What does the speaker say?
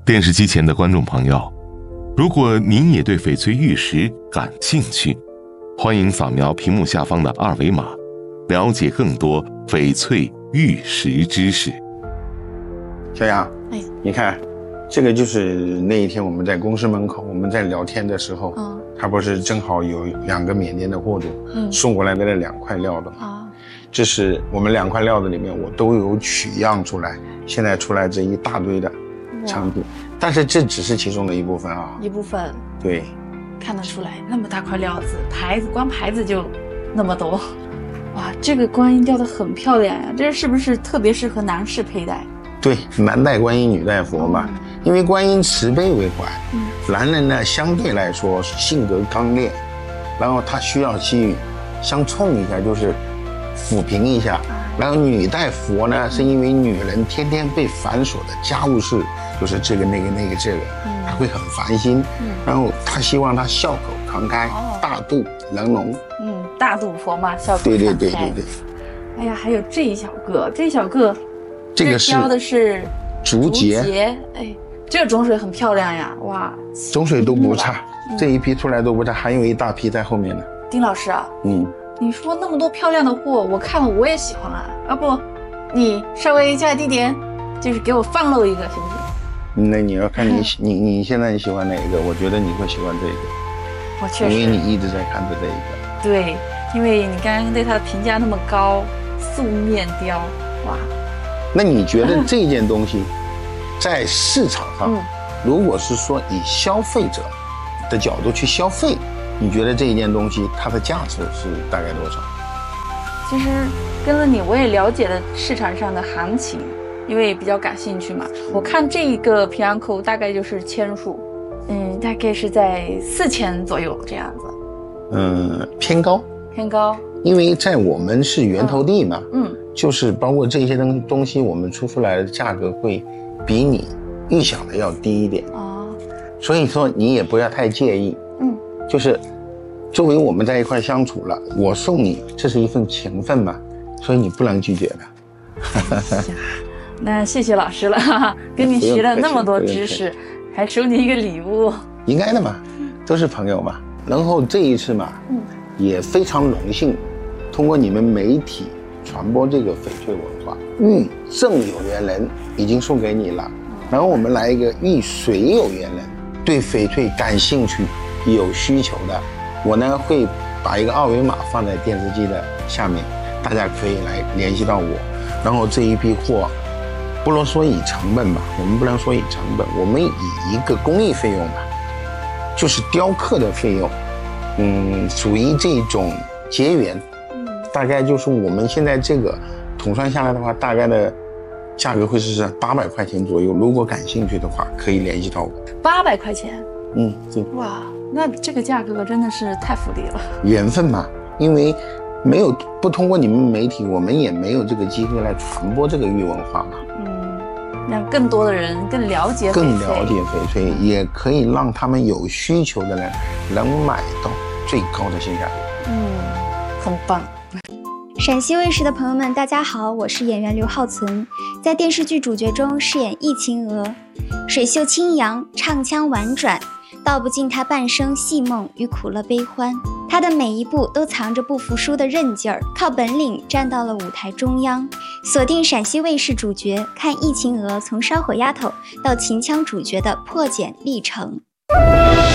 电视机前的观众朋友，如果您也对翡翠玉石感兴趣，欢迎扫描屏幕下方的二维码，了解更多翡翠玉石知识。 小杨，你看，这个就是那一天我们在公司门口，我们在聊天的时候，他不是正好有2个缅甸的货主，送过来的那2块料的吗？这是我们2块料子里面，我都有取样出来，现在出来这一大堆的产品，但是这只是其中的一部分啊， 一部分， 对， 看得出来那么大块料子，牌子光牌子就那么多，哇，这个观音雕得很漂亮呀，这是不是特别适合男士佩戴？ 对，男戴观音，女戴佛嘛，因为观音慈悲为怀，男人呢相对来说性格刚烈，然后他需要去相冲一下，就是抚平一下。然后女戴佛呢，是因为女人天天被繁琐的家务事，就是这个那个这个，她会很烦心。然后她希望她笑口常开，大肚能容。 大肚婆嘛，笑口常开。对。哎呀，还有这一小个，这个雕的是竹节， 哎，这个种水很漂亮呀，哇， 种水都不差，这一批出来都不差，还有一大批在后面呢。 丁老师啊，你说那么多漂亮的货，我看了我也喜欢啊，要不你稍微加低点，就是给我放漏一个行不行？ 那你要看你现在你喜欢哪一个？我觉得你会喜欢这个， 我确实， 因为你一直在看着这一个。 对，因为你刚刚对它的评价那么高，素面雕，哇。 那你觉得这件东西在市场上，如果是说以消费者的角度去消费，你觉得这一件东西它的价值是大概多少？ 其实跟着你我也了解了市场上的行情，因为比较感兴趣嘛。我看这一个平安扣大概就是千数，大概是在4000左右这样子。 偏高，因为在我们是源头地嘛，就是包括这些东西，我们出来的价格会比你预想的要低一点所以说你也不要太介意，就是作为我们在一块相处了，我送你，这是一份情分嘛，所以你不能拒绝的。 那谢谢老师了，跟你学了那么多知识，还收你一个礼物， 应该的嘛，都是朋友嘛。然后这一次嘛，也非常荣幸，通过你们媒体传播这个翡翠文化，玉正有缘人已经送给你了，然后我们来一个玉水有缘人，对翡翠感兴趣、有需求的，我呢会把一个二维码放在电视机的下面，大家可以来联系到我，然后这一批货，不能说以成本吧，我们不能说以成本，我们以一个工艺费用吧，就是雕刻的费用，属于这种结缘。大概就是我们现在这个统算下来的话，大概的价格会是800块钱左右。如果感兴趣的话，可以联系到我。 800块钱？ 对。 哇，那这个价格真的是太福利了。 缘分嘛，因为不通过你们媒体，我们也没有这个机会来传播这个玉文化嘛。 让更多的人更了解翡翠，也可以让他们有需求的人能买到最高的性价比。 很棒。 陕西卫视的朋友们，大家好，我是演员刘浩存，在电视剧主角中饰演易晴娥。水袖轻扬，唱腔婉转，道不尽她半生戏梦与苦乐悲欢。她的每一步都藏着不服输的韧劲儿，靠本领站到了舞台中央。锁定陕西卫视主角，看易晴娥从烧火丫头到秦腔主角的破茧历程。